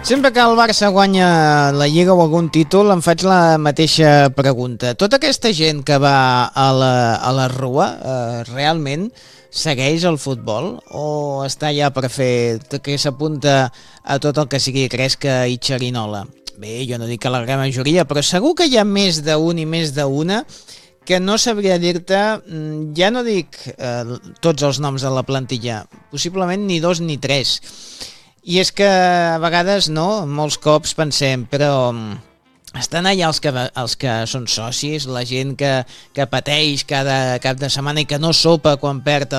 Sempre que el Barça guanya la Lliga o algun títol em faig la mateixa pregunta. Tota aquesta gent que va a la rua realment segueix el futbol o està allà per fer que s'apunta a tot el que sigui gresca i xerinola? Bé, jo no dic que la gran majoria, però segur que hi ha més d'un i més d'una que no sabria dir-te, ja no dic tots els noms de la plantilla, possiblement ni dos ni tres. I és que a vegades, no, molts cops pensem, però estan allà els que són socis, la gent que pateix cada cap de setmana i que no sopa quan perd